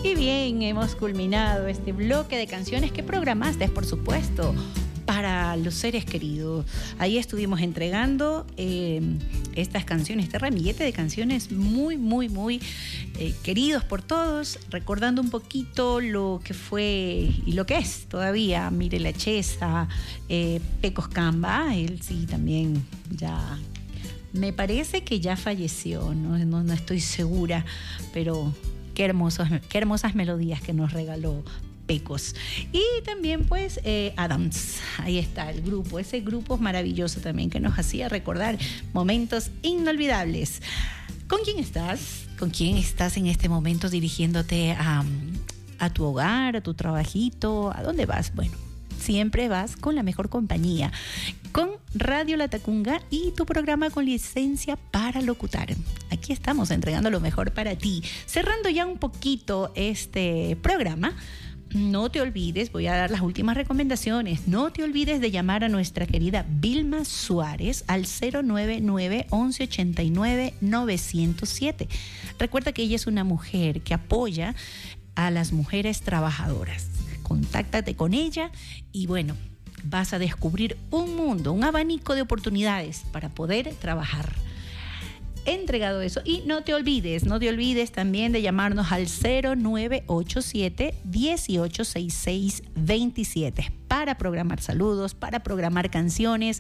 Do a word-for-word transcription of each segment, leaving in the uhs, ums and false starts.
Y bien, hemos culminado este bloque de canciones que programaste, por supuesto, para los seres queridos. Ahí estuvimos entregando eh, estas canciones, este ramillete de canciones muy, muy, muy eh, queridos por todos, recordando un poquito lo que fue y lo que es todavía Mire la Chesa, eh, Pecos Camba, él sí también ya, me parece que ya falleció, no, no, no estoy segura, pero qué, hermosos, qué hermosas melodías que nos regaló Pecos. Y también pues eh, Adams, ahí está el grupo, ese grupo es maravilloso también que nos hacía recordar momentos inolvidables. ¿Con quién estás? ¿Con quién estás en este momento dirigiéndote a, a tu hogar, a tu trabajito? ¿A dónde vas? Bueno, siempre vas con la mejor compañía, con Radio Latacunga y tu programa con licencia para locutar. Aquí estamos entregando lo mejor para ti. Cerrando ya un poquito este programa, no te olvides, voy a dar las últimas recomendaciones, no te olvides de llamar a nuestra querida Vilma Suárez al cero nueve nueve, once ochenta y nueve, novecientos siete. Recuerda que ella es una mujer que apoya a las mujeres trabajadoras. Contáctate con ella y bueno, vas a descubrir un mundo, un abanico de oportunidades para poder trabajar. Entregado eso, y no te olvides, no te olvides también de llamarnos al cero nueve ocho siete, dieciocho sesenta y seis veintisiete para programar saludos, para programar canciones,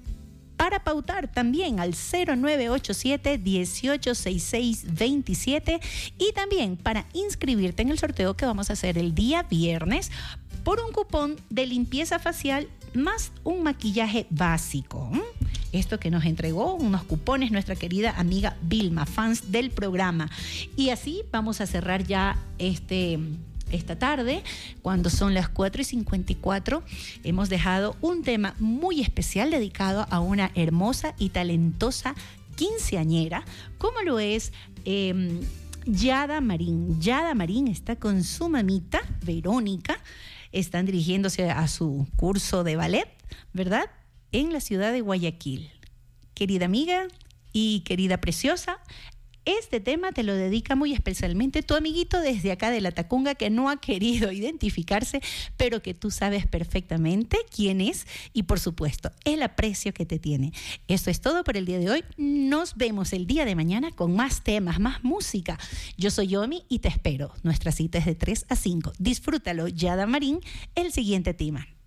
para pautar también al cero nueve ocho siete, dieciocho sesenta y seis veintisiete y también para inscribirte en el sorteo que vamos a hacer el día viernes por un cupón de limpieza facial más un maquillaje básico. Esto que nos entregó unos cupones nuestra querida amiga Vilma, fans del programa. Y así vamos a cerrar ya este, esta tarde, cuando son las cuatro y cincuenta y cuatro. Hemos dejado un tema muy especial dedicado a una hermosa y talentosa quinceañera, como lo es eh, Yada Marín. Yada Marín está con su mamita, Verónica. Están dirigiéndose a su curso de ballet, ¿verdad?, en la ciudad de Guayaquil. Querida amiga y querida preciosa, este tema te lo dedica muy especialmente tu amiguito desde acá de Latacunga, que no ha querido identificarse, pero que tú sabes perfectamente quién es y, por supuesto, el aprecio que te tiene. Eso es todo por el día de hoy. Nos vemos el día de mañana con más temas, más música. Yo soy Yomi y te espero. Nuestra cita es de tres a cinco. Disfrútalo, Yada Marín, el siguiente tema.